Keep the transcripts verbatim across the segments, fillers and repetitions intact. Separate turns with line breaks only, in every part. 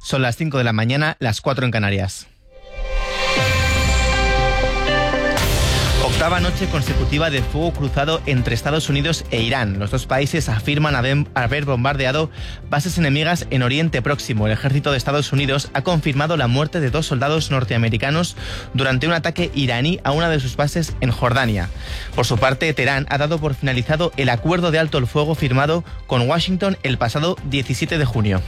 Son las cinco de la mañana, las cuatro en Canarias. Octava noche consecutiva de fuego cruzado entre Estados Unidos e Irán. Los dos países afirman haber bombardeado bases enemigas en Oriente Próximo. El ejército de Estados Unidos ha confirmado la muerte de dos soldados norteamericanos durante un ataque iraní a una de sus bases en Jordania. Por su parte, Teherán ha dado por finalizado el acuerdo de alto el fuego firmado con Washington el pasado diecisiete de junio.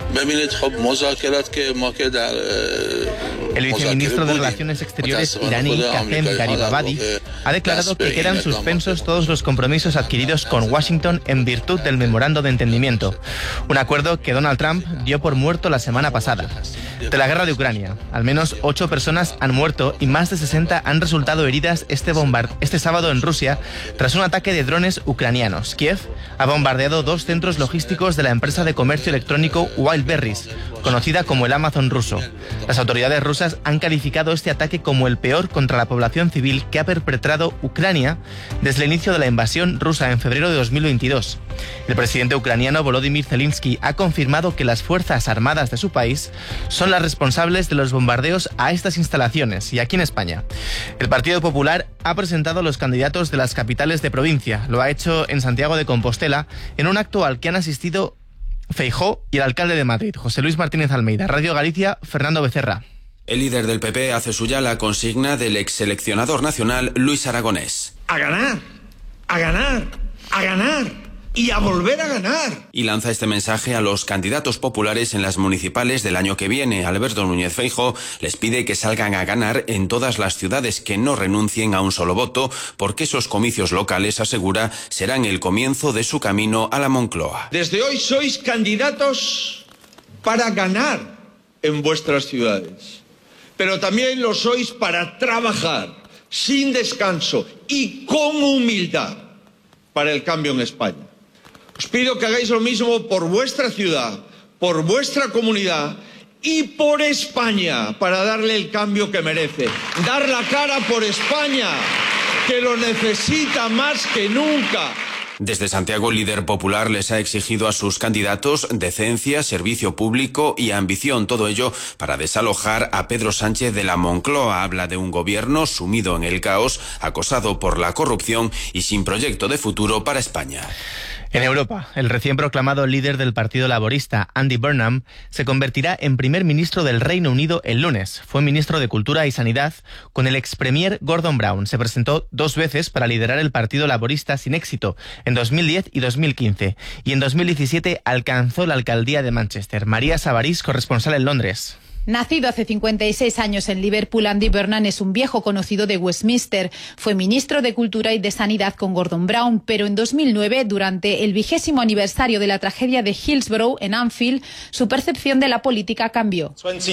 El viceministro de Relaciones Exteriores iraní, Qasem Garibabadi, ha declarado que quedan suspensos todos los compromisos adquiridos con Washington en virtud del memorando de entendimiento, un acuerdo que Donald Trump dio por muerto la semana pasada. De la guerra de Ucrania, al menos ocho personas han muerto y más de sesenta han resultado heridas este, bombard- este sábado en Rusia tras un ataque de drones ucranianos. Kiev ha bombardeado dos centros logísticos de la empresa de comercio electrónico Wildberries, conocida como el Amazon ruso. Las autoridades rusas han calificado este ataque como el peor contra la población civil que ha perpetrado Ucrania desde el inicio de la invasión rusa en febrero de dos mil veintidós. El presidente ucraniano Volodymyr Zelensky ha confirmado que las fuerzas armadas de su país son las responsables de los bombardeos a estas instalaciones. Y aquí en España, el Partido Popular ha presentado los candidatos de las capitales de provincia. Lo ha hecho en Santiago de Compostela en un acto al que han asistido Feijóo y el alcalde de Madrid, José Luis Martínez Almeida. Radio Galicia, Fernando Becerra.
El líder del P P hace suya la consigna del ex seleccionador nacional Luis Aragonés.
A ganar, a ganar, a ganar y a volver a ganar.
Y lanza este mensaje a los candidatos populares en las municipales del año que viene. Alberto Núñez Feijóo les pide que salgan a ganar en todas las ciudades, que no renuncien a un solo voto, porque esos comicios locales, asegura, serán el comienzo de su camino a la Moncloa.
Desde hoy sois candidatos para ganar en vuestras ciudades, pero también lo sois para trabajar sin descanso y con humildad para el cambio en España. Os pido que hagáis lo mismo por vuestra ciudad, por vuestra comunidad y por España, para darle el cambio que merece. Dar la cara por España, que lo necesita más que nunca.
Desde Santiago, el líder popular les ha exigido a sus candidatos decencia, servicio público y ambición, todo ello para desalojar a Pedro Sánchez de la Moncloa. Habla de un gobierno sumido en el caos, acosado por la corrupción y sin proyecto de futuro para España.
En Europa, el recién proclamado líder del Partido Laborista, Andy Burnham, se convertirá en primer ministro del Reino Unido el lunes. Fue ministro de Cultura y Sanidad con el ex premier Gordon Brown. Se presentó dos veces para liderar el Partido Laborista sin éxito, en dos mil diez y dos mil quince. Y en dos mil diecisiete alcanzó la alcaldía de Manchester. María Sabarís, corresponsal en Londres.
Nacido hace cincuenta y seis años en Liverpool, Andy Burnham es un viejo conocido de Westminster. Fue ministro de Cultura y de Sanidad con Gordon Brown, pero en dos mil nueve, durante el vigésimo aniversario de la tragedia de Hillsborough, en Anfield, su percepción de la política cambió.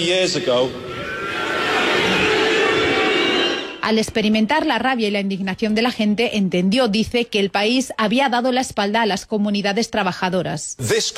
Al experimentar la rabia y la indignación de la gente, entendió, dice, que el país había dado la espalda a las comunidades trabajadoras.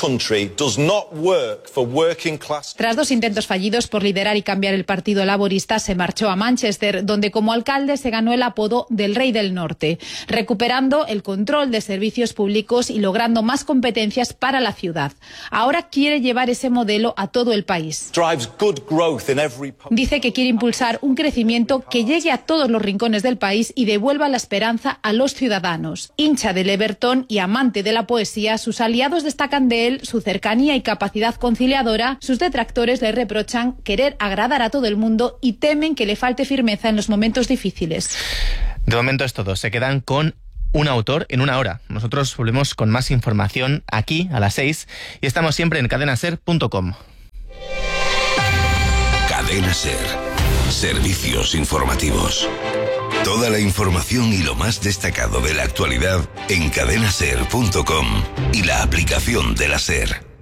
Tras dos intentos fallidos por liderar y cambiar el Partido Laborista, se marchó a Manchester, donde como alcalde se ganó el apodo del Rey del Norte, recuperando el control de servicios públicos y logrando más competencias para la ciudad. Ahora quiere llevar ese modelo a todo el país. Dice que quiere impulsar un crecimiento que llegue a todos los rincones del país y devuelva la esperanza a los ciudadanos. Hincha del Everton y amante de la poesía, sus aliados destacan de él su cercanía y capacidad conciliadora. Sus detractores le reprochan querer agradar a todo el mundo y temen que le falte firmeza en los momentos difíciles.
De momento es todo. Se quedan con un autor en una hora. Nosotros volvemos con más información aquí a las seis y estamos siempre en cadena ser punto com.
Cadena Ser. Servicios informativos. Toda la información y lo más destacado de la actualidad en cadena ser punto com y la aplicación de la SER.